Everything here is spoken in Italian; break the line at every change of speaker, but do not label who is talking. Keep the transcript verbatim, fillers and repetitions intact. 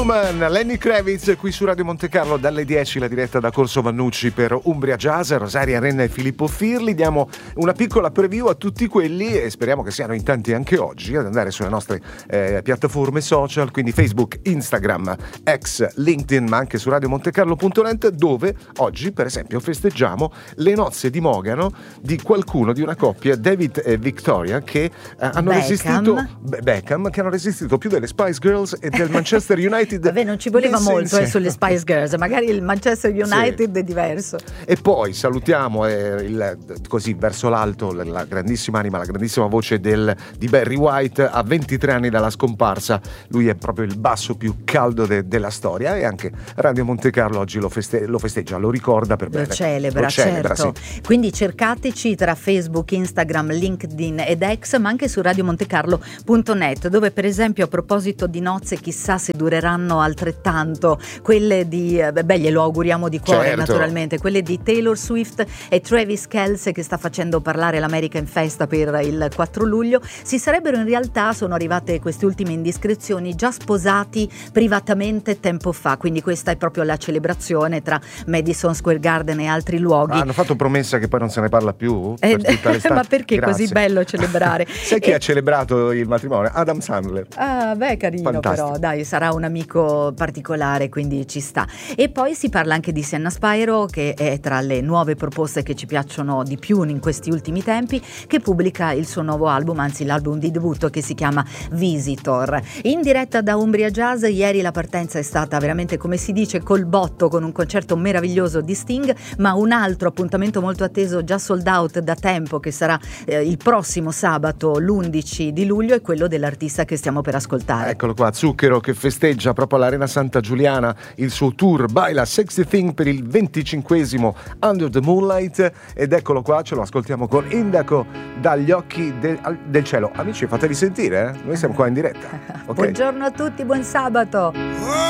Woman, Lenny Kravitz qui su Radio Monte Carlo dalle dieci, la diretta da Corso Vannucci per Umbria Jazz, Rosaria Renna e Filippo Firli. Diamo una piccola preview a tutti quelli e speriamo che siano in tanti anche oggi ad andare sulle nostre eh, piattaforme social, quindi Facebook, Instagram, X, LinkedIn, ma anche su radiomontecarlo punto net, dove oggi per esempio festeggiamo le nozze di Mogano di qualcuno, di una coppia, David e Victoria, che eh, hanno
Beckham.
resistito Be- Beckham, che hanno resistito più delle Spice Girls e del Manchester United.
Vabbè, non ci voleva
Nel
molto
senso-
eh, sulle Spice Girls, magari il Manchester United
Sì.
è diverso.
E poi salutiamo eh, il, così verso l'alto la, la grandissima anima, la grandissima voce del, di Barry White, a ventitré anni dalla scomparsa. Lui è proprio il basso più caldo de, della storia, e anche Radio Monte Carlo oggi lo, feste, lo festeggia, lo ricorda per bene.
Lo celebra,
Lo celebra,
certo.
sì.
Quindi cercateci tra Facebook, Instagram, LinkedIn ed X, ma anche su radiomontecarlo punto net, dove per esempio, a proposito di nozze, chissà se dureranno altrettanto, quelle di, eh, beh, glielo auguriamo di cuore,
Certo.
naturalmente, quelle di Taylor Swift e Travis Kelce, che sta facendo parlare l'America in festa per il quattro luglio. Si sarebbero in realtà, sono arrivate queste ultime indiscrezioni, già sposati privatamente tempo fa, quindi questa è proprio la celebrazione tra Madison Square Garden e altri luoghi.
Ah, hanno fatto promessa che poi non se ne parla più
Eh,
per tutta l'estate.
ma perché è
Grazie.
così bello celebrare?
Sai chi
E-
ha celebrato il matrimonio? Adam Sandler.
Ah, beh, carino.
Fantastico.
Però, dai, sarà un amico particolare, quindi ci sta. E poi si parla anche di Sienna Spyro, che è tra le nuove proposte che ci piacciono di più in questi ultimi tempi, che pubblica il suo nuovo album, anzi l'album di debutto, che si chiama Visitor. In diretta da Umbria Jazz, ieri la partenza è stata veramente, come si dice, col botto, con un concerto meraviglioso di Sting, ma un altro appuntamento molto atteso, già sold out da tempo, che sarà eh, il prossimo sabato, l'undici di luglio, è quello dell'artista che stiamo per ascoltare.
Eccolo qua, Zucchero, che festeggia proprio all'Arena Santa Giuliana il suo tour Baila Sexy Thing per il venticinquesimo Under the Moonlight, ed eccolo qua, ce lo ascoltiamo con Indaco, Dagli occhi de- al- del cielo. Amici, fatevi sentire, eh? Noi siamo qua in diretta. Ok?
Buongiorno a tutti, buon sabato.